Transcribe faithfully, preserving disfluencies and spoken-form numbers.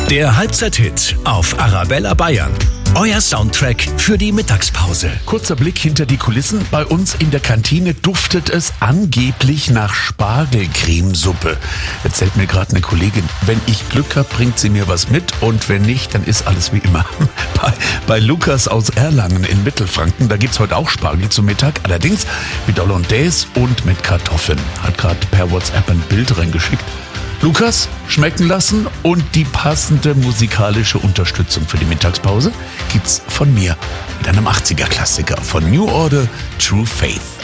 Der Halbzeit-Hit auf Arabella Bayern. Euer Soundtrack für die Mittagspause. Kurzer Blick hinter die Kulissen. Bei uns in der Kantine duftet es angeblich nach Spargelcremesuppe. Erzählt mir gerade eine Kollegin. Wenn ich Glück habe, bringt sie mir was mit. Und wenn nicht, dann ist alles wie immer. Bei, bei Lukas aus Erlangen in Mittelfranken, da gibt's heute auch Spargel zum Mittag. Allerdings mit Hollandaise und mit Kartoffeln. Hat gerade per WhatsApp ein Bild reingeschickt. Lukas, schmecken lassen und die passende musikalische Unterstützung für die Mittagspause gibt's von mir mit einem achtziger Klassiker von New Order, True Faith.